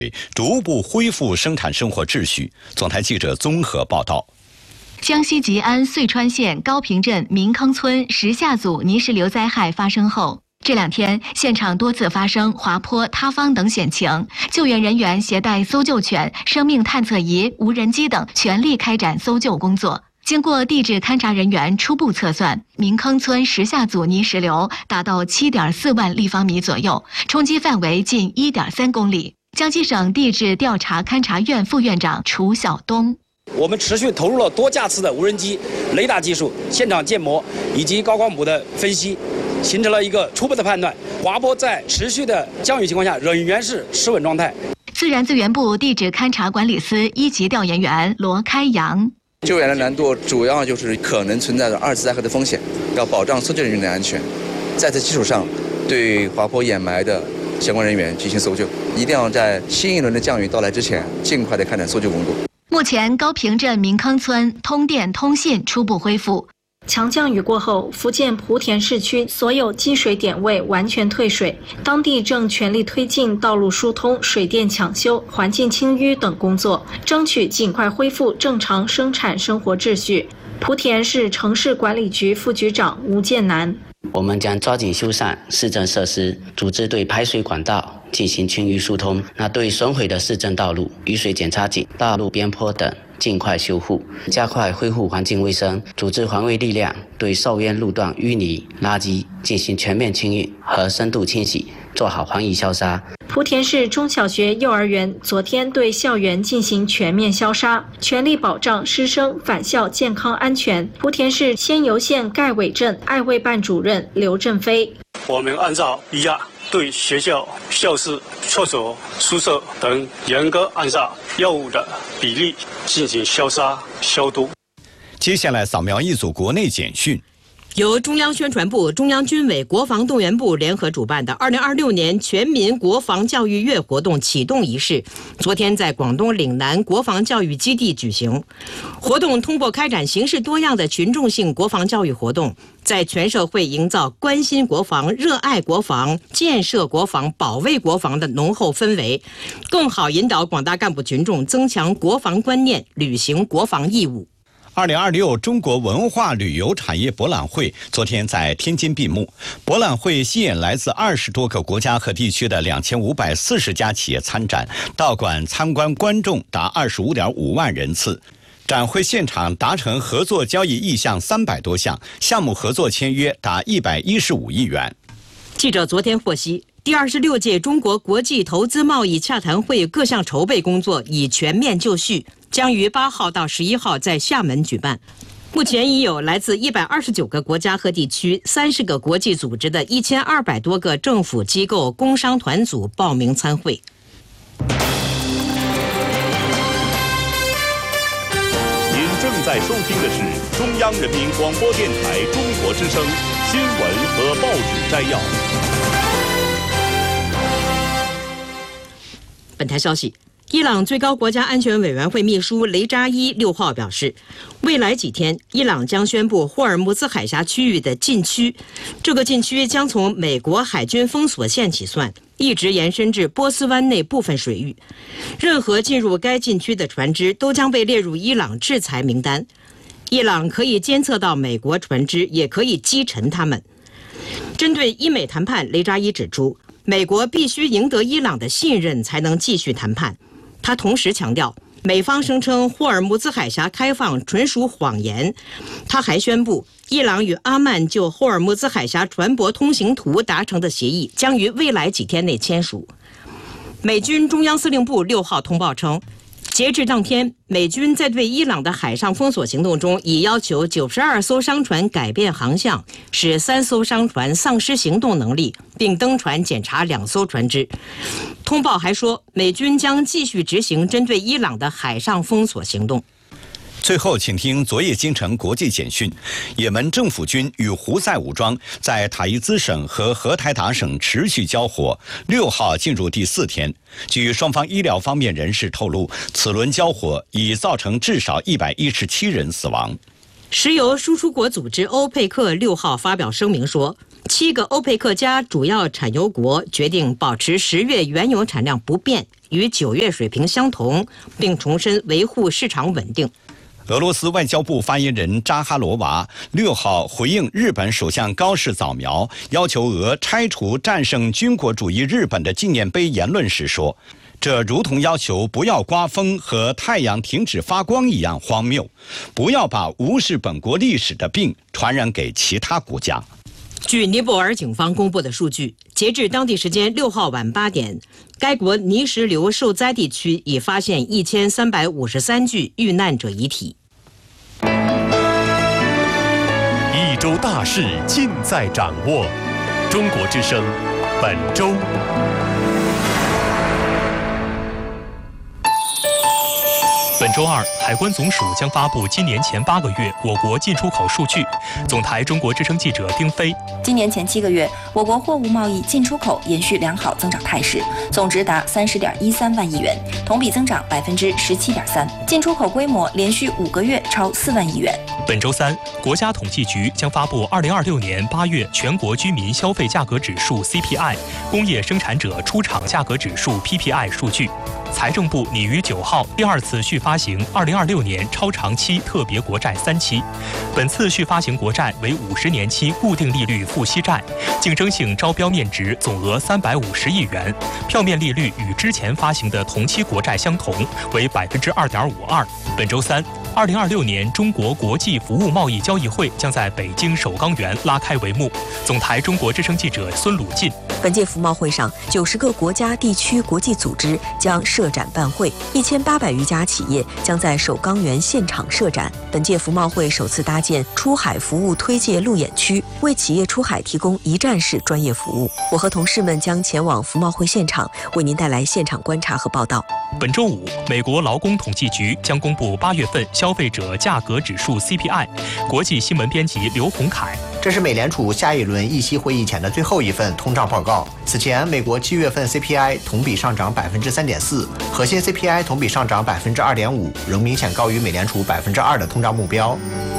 逐步恢复生产生活秩序。总台记者综合报道。 江西吉安遂川县高坪镇民坑村石下组泥石流灾害发生后，这2天现场多次发生滑坡、塌方等险情，救援人员携带搜救犬、生命探测仪、无人机等全力开展搜救工作。经过地质勘察人员初步测算，民坑村石下组泥石流达到7.4万立方米左右，冲击范围近1.3公里。江西省地质调查勘察院副院长楚晓东。 我们持续投入了多架次的无人机、雷达技术、现场建模以及高光谱的分析，形成了一个初步的判断：滑坡在持续的降雨情况下仍然是失稳状态。 自然资源部地质勘察管理司1级调研员罗开阳。 救援的难度主要就是可能存在的2次灾害的风险，要保障搜救人员的安全。在此基础上，对滑坡掩埋的相关人员进行搜救，一定要在新一轮的降雨到来之前，尽快的开展搜救工作。 目前，高坪镇民坑村通电通信初步恢复。 强降雨过后，福建莆田市区所有积水点位完全退水，当地正全力推进道路疏通、水电抢修、环境清淤等工作，争取尽快恢复正常生产生活秩序。莆田市城市管理局副局长吴建南： 我们将抓紧修缮市政设施，组织对排水管道进行清淤疏通。那对损毁的市政道路、雨水检查井、道路边坡等尽快修复，加快恢复环境卫生，组织环卫力量对受冤路段淤泥、垃圾进行全面清运和深度清洗，做好防疫消杀。 莆田市中小学、幼儿园昨天对校园进行全面消杀，全力保障师生返校健康安全。莆田市仙游县盖尾镇爱卫办主任刘振飞： 我们按照1亚对学校、校室、厕所、宿舍等严格按照药物的比例进行消杀消毒。 接下来扫描一组国内简讯。 由中央宣传部、中央军委国防动员部联合主办的2026年全民国防教育月活动启动仪式，昨天在广东岭南国防教育基地举行。活动通过开展形式多样的群众性国防教育活动，在全社会营造关心国防、热爱国防、建设国防、保卫国防的浓厚氛围，更好引导广大干部群众增强国防观念，履行国防义务。 2026中国文化旅游产业博览会昨天在天津闭幕。博览会吸引来自20多个国家和地区的2540家企业参展，到馆参观观众达25.5万人次。展会现场达成合作交易意向300多项，项目合作签约达115亿元。 记者昨天获悉，第26届中国国际投资贸易洽谈会各项筹备工作已全面就绪，将于8号到11号在厦门举办。目前已有来自129个国家和地区、30个国际组织的1200多个政府机构、工商团组报名参会。 您正在收听的是中央人民广播电台中国之声新闻和报纸摘要。 本台消息，伊朗最高国家安全委员会秘书雷扎伊6号表示，未来几天，伊朗将宣布霍尔木兹海峡区域的禁区。这个禁区将从美国海军封锁线起算，一直延伸至波斯湾内部分水域。任何进入该禁区的船只都将被列入伊朗制裁名单。伊朗可以监测到美国船只，也可以击沉它们。针对伊美谈判，雷扎伊指出，美国必须赢得伊朗的信任才能继续谈判。他同时强调，美方声称霍尔木兹海峡开放纯属谎言。他还宣布，伊朗与阿曼就霍尔木兹海峡船舶通行图达成的协议将于未来几天内签署。美军中央司令部6号通报称，截至当天，美军在对伊朗的海上封锁行动中，已要求92艘商船改变航向，使3艘商船丧失行动能力，并登船检查2艘船只。通报还说，美军将继续执行针对伊朗的海上封锁行动。 最后，请听昨夜京城国际简讯。也门政府军与胡塞武装在塔伊兹省和荷台达省持续交火，6号进入第4天。据双方医疗方面人士透露，此轮交火已造成至少117人死亡。 石油输出国组织欧佩克6号发表声明说，7个欧佩克加主要产油国决定保持10月原油产量不变， 与9月水平相同，并重申维护市场稳定。 俄罗斯外交部发言人扎哈罗娃6号回应日本首相高市早苗要求俄拆除战胜军国主义日本的纪念碑言论时说，这如同要求不要刮风和太阳停止发光一样荒谬，不要把无视本国历史的病传染给其他国家。 据尼泊尔警方公布的数据，截至当地时间6号晚8点，该国泥石流受灾地区已发现1353具遇难者遗体。 一周大事尽在掌握，中国之声本周。本周二，海关总署将发布今年前8个月我国进出口数据。总台中国之声记者丁飞， 今年前7个月，我国货物贸易进出口延续良好增长态势，总值达30.13万亿元，同比增长17.3%，进出口规模连续5个月超4万亿元。 本周三，国家统计局将发布2026年8月全国居民消费价格指数 CPI、工业生产者出厂价格指数 PPI 数据。财政部拟于9号第2次续发行2026年超长期特别国债3期，本次续发行国债为50年期固定利率付息债，竞争性招标面值总额350亿元，票面利率与之前发行的同期国债相同，为2.52%。本周三，2026年中国国际服务贸易交易会将在北京首钢园拉开帷幕。总台中国之声记者孙鲁进。 本届服贸会上，90个国家、地区、国际组织将设展办会，1800余家企业将在首钢园现场设展。本届服贸会首次搭建出海服务推介路演区，为企业出海提供一站式专业服务。我和同事们将前往服贸会现场，为您带来现场观察和报道。 本周五，美国劳工统计局将公布8月份消费者价格指数 CPI。国际新闻编辑刘洪凯。 这是美联储下一轮议息会议前的最后一份通胀报告。此前，美国7月份 CPI 同比上涨3.4%，核心 CPI 同比上涨2.5%，仍明显高于美联储2%的通胀目标。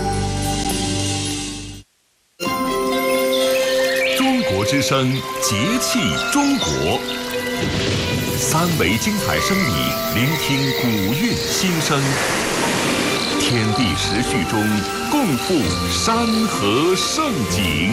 中国之声节气中国，3维精彩声里聆听古韵心声，天地时序中共赴山河盛景。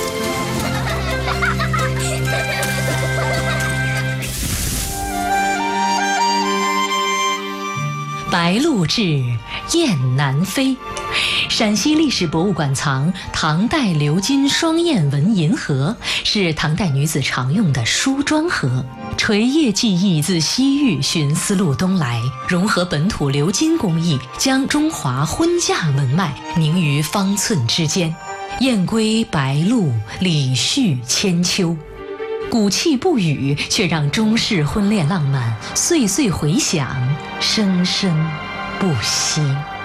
白鹭至，雁南飞。陕西历史博物馆藏唐代鎏金双燕纹银盒，是唐代女子常用的梳妆盒。垂叶技艺自西域寻丝路东来，融合本土鎏金工艺，将中华婚嫁纹脉凝于方寸之间。燕归白鹭，礼序千秋。古气不语，却让中式婚恋浪漫岁岁回响，生生不息。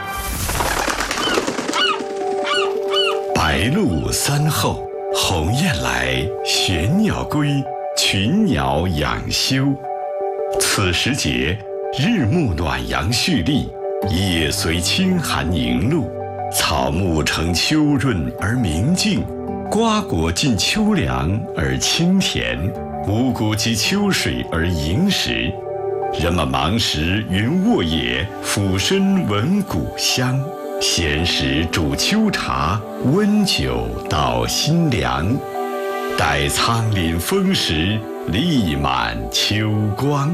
白鹭3后，鸿雁来，玄鸟归，群鸟养休。此时节，日暮暖阳蓄力，夜随清寒凝露，草木呈秋润而明净，瓜果尽秋凉而清甜，五谷及秋水而盈实。人们忙时云卧野，俯身闻谷香。闲时煮秋茶，温酒捣心凉。待仓廪丰实，力满秋光。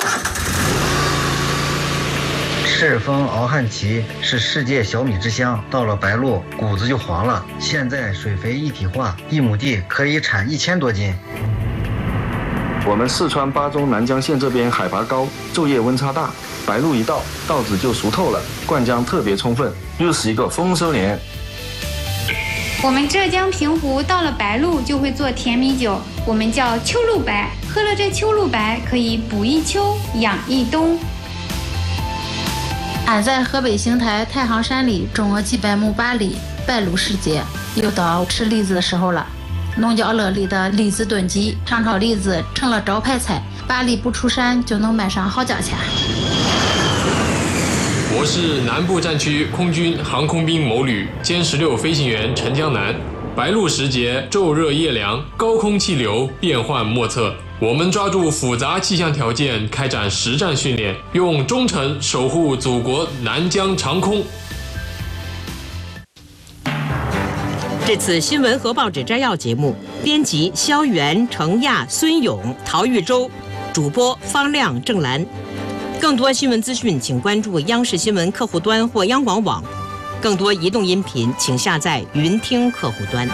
赤峰敖汉旗是世界小米之乡，到了白露，谷子就黄了。现在水肥一体化，1亩地可以产1000多斤。 我们四川巴中南江县这边海拔高，昼夜温差大，白露一到，稻子就熟透了，灌浆特别充分，又是一个丰收年。 我们浙江平湖到了白露就会做甜米酒，我们叫秋露白，喝了这秋露白可以补一秋，养一冬。 俺在河北邢台太行山里种了几百亩八梨，白露时节又到吃栗子的时候了。农家乐里的栗子炖鸡、上炒栗子成了招牌菜，把梨不出山就能卖上好价钱。 我是南部战区空军航空兵某旅歼16飞行员陈江南。 白露时节昼热夜凉，高空气流变幻莫测。我们抓住复杂气象条件，开展实战训练，用忠诚守护祖国南疆长空。 这次新闻和报纸摘要节目，编辑肖元、程亚、孙勇、陶玉洲，主播方亮、郑兰。更多新闻资讯，请关注央视新闻客户端或央广网。更多移动音频，请下载云听客户端。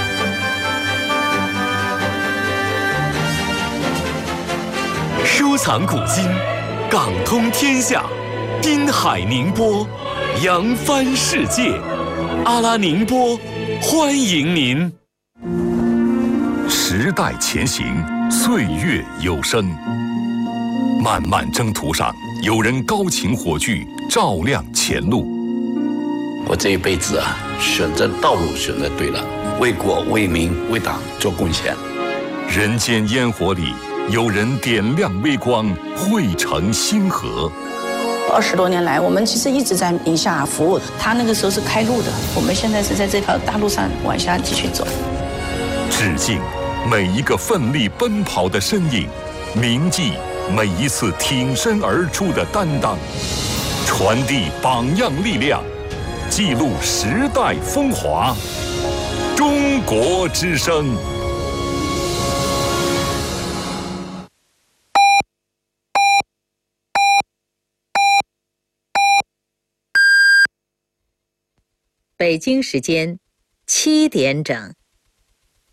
收藏古今，港通天下，滨海宁波，扬帆世界。阿拉宁波，欢迎您。时代前行，岁月有声。漫漫征途上，有人高擎火炬，照亮前路。 我这一辈子啊，选择道路选择对了，为国为民为党做贡献。 人间烟火里，有人点亮微光，汇成星河。 20多年来，我们其实一直在宁夏服务。他那个时候是开路的，我们现在是在这条大路上往下继续走。 致敬每一个奋力奔跑的身影，铭记每一次挺身而出的担当，传递榜样力量，记录时代风华。中国之声。 北京时间7点整。